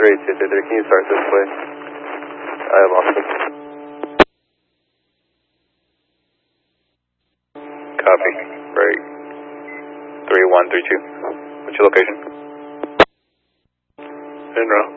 Can you start this way? I lost him. Copy. Right. 3132. What's your location? En route.